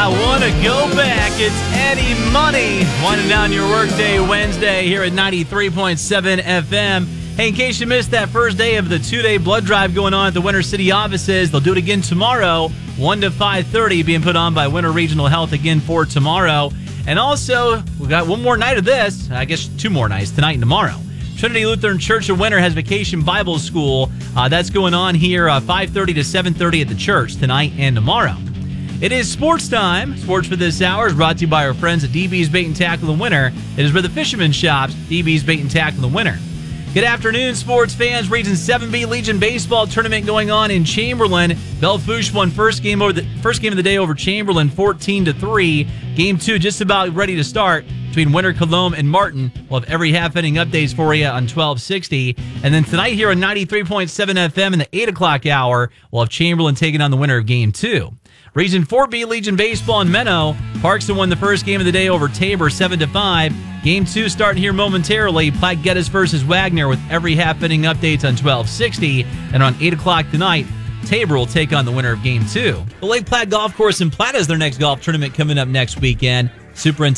I want to go back. It's Eddie Money. Winding down your workday Wednesday here at 93.7 FM. Hey, in case you missed that first day of the two-day blood drive going on at the Winter City offices, they'll do it again tomorrow, 1 to 5:30, being put on by Winter Regional Health again for tomorrow. And also, we got one more night of this. I guess 2 more nights, tonight and tomorrow. Trinity Lutheran Church of Winter has Vacation Bible School. That's going on here 5:30 to 7:30 at the church tonight and tomorrow. It is sports time. Sports for this hour is brought to you by our friends at DB's Bait and Tackle in Winter. It is where the fisherman shops, DB's Bait and Tackle in Winter. Good afternoon, sports fans. Region 7B Legion Baseball Tournament going on in Chamberlain. Belle Fourche won first game of the day over Chamberlain, 14-3. Game 2 just about ready to start between Winter, Colombe, and Martin. We'll have every half-inning updates for you on 1260. And then tonight here on 93.7 FM in the 8 o'clock hour, we'll have Chamberlain taking on the winner of Game 2. Region 4B Legion Baseball in Menno. Parkston won the first game of the day over Tabor, 7-5. Game 2 starting here momentarily. Platte Geddes versus Wagner with every half-inning updates on 1260. And on 8 o'clock tonight, Tabor will take on the winner of Game 2. The Lake Platte Golf Course in Platte has their next golf tournament coming up next weekend. Superintendent